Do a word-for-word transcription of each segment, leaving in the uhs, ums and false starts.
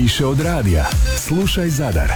Više od radija. Slušaj Zadar.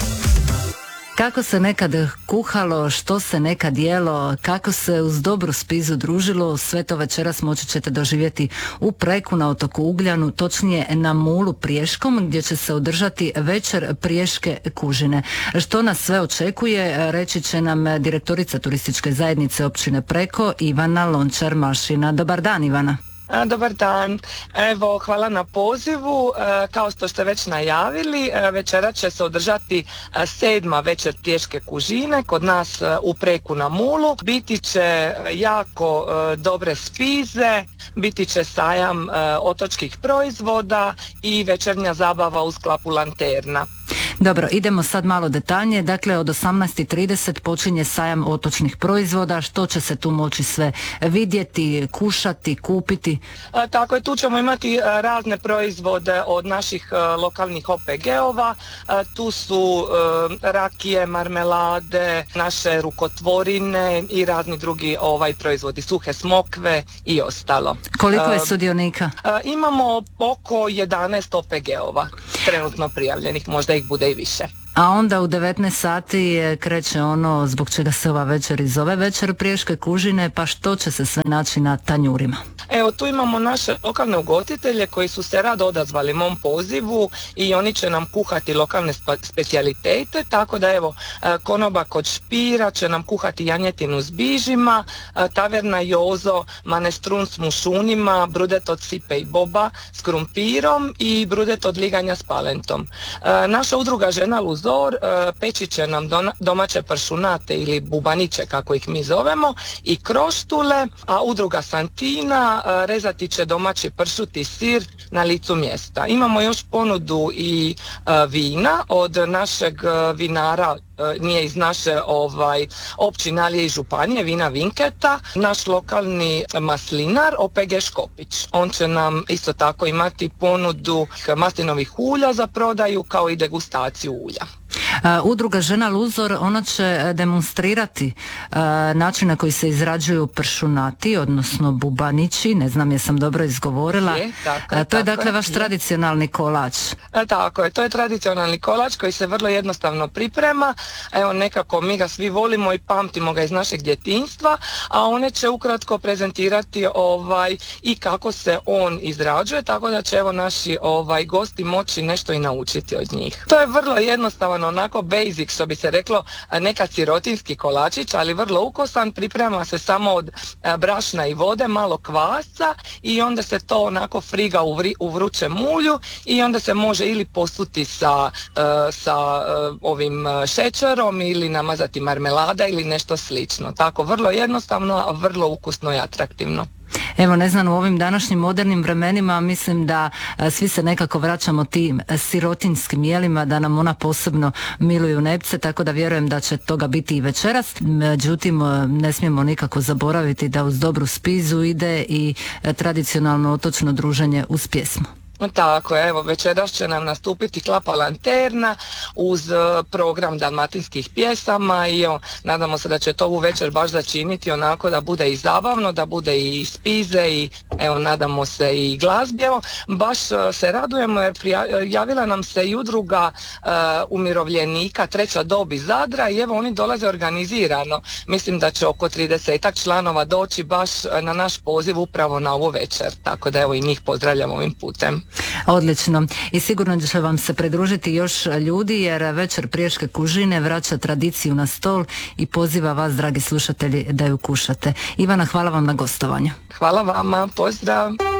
Kako se nekad kuhalo, što se nekad jelo, kako se uz dobru spizu družilo, sve to večeras moći ćete doživjeti u Preku na otoku Ugljanu, točnije na Mulu Priješkom, gdje će se održati večer Priješke kužine. Što nas sve očekuje, reći će nam direktorica turističke zajednice općine Preko, Ivana Lončar-Mašina. Dobar dan, Ivana. Dobar dan. Evo, hvala na pozivu. Kao što ste već najavili, večera će se održati sedma večer Priješke kužine kod nas u Preku na Mulu. Biti će jako dobre spize, biti će sajam otočkih proizvoda i večernja zabava u sklapu lanterna. Dobro, idemo sad malo detaljnije. Dakle, od osamnaest i trideset počinje sajam otočnih proizvoda. Što će se tu moći sve vidjeti, kušati, kupiti? A, tako je, tu ćemo imati a, razne proizvode od naših a, lokalnih O P G-ova. A, tu su a, rakije, marmelade, naše rukotvorine i razni drugi ovaj proizvodi, suhe smokve i ostalo. Koliko je sudionika? A, imamo oko jedanaest O P G-ova trenutno prijavljenih, možda ih bude i više. A onda u devetnaest sati kreće ono zbog čega se ova večer i zove večer Priješke kužine, pa što će se sve naći na tanjurima? Evo, tu imamo naše lokalne ugostitelje koji su se rado odazvali mom pozivu i oni će nam kuhati lokalne specijalitete, tako da evo, konoba kod Špira će nam kuhati janjetinu s bižima, taverna Jozo manestrun s mušunima, brudet od sipe i boba s krumpirom i brudet od liganja s palentom. Naša udruga Žena Luzor peći će nam domaće pršunate ili bubaniće, kako ih mi zovemo, i kroštule, a udruga Santina rezati će domaći pršuti sir na licu mjesta. Imamo još ponudu i vina od našeg vinara, nije iz naše ovaj, općine, ali je iz županije, vina Vinketa, naš lokalni maslinar O P G Škopić. On će nam isto tako imati ponudu maslinovih ulja za prodaju, kao i degustaciju ulja. Uh, udruga Žena Luzor, ona će demonstrirati uh, način na koji se izrađuju pršunati, odnosno bubanići, ne znam jesam dobro izgovorila. Je, tako, uh, to je tako, dakle vaš je. tradicionalni kolač. E, tako je, to je tradicionalni kolač koji se vrlo jednostavno priprema. Evo, nekako mi ga svi volimo i pamtimo ga iz našeg djetinjstva, a one će ukratko prezentirati ovaj i kako se on izrađuje, tako da će evo naši ovaj gosti moći nešto i naučiti od njih. To je vrlo jednostavan, onako basic, što bi se reklo, nekad sirotinski kolačić, ali vrlo ukusan. Priprema se samo od brašna i vode, malo kvasca i onda se to onako friga u, vri, u vrućem ulju i onda se može ili posuti sa, sa ovim šećerom ili namazati marmelada ili nešto slično. Tako, vrlo jednostavno, a vrlo ukusno i atraktivno. Evo, ne znam, u ovim današnjim modernim vremenima mislim da a, svi se nekako vraćamo tim sirotinskim jelima, da nam ona posebno miluju nepce, tako da vjerujem da će toga biti i večeras. Međutim, ne smijemo nikako zaboraviti da uz dobru spizu ide i a, tradicionalno otočno druženje uz pjesmu. Tako je, evo, večeras će nam nastupiti Klapa lanterna uz program dalmatinskih pjesama i evo, nadamo se da će to ovu večer baš začiniti onako da bude i zabavno, da bude i spize i evo, nadamo se i glazbi. Evo, baš se radujemo jer javila nam se i udruga uh, umirovljenika Treća dob iz Zadra i evo, oni dolaze organizirano. Mislim da će oko tridesetak članova doći baš na naš poziv upravo na ovu večer, tako da evo i njih pozdravljam ovim putem. Odlično. I sigurno će vam se pridružiti još ljudi jer večer Priješke kužine vraća tradiciju na stol i poziva vas, dragi slušatelji, da ju kušate. Ivana, hvala vam na gostovanju. Hvala vama, pozdrav.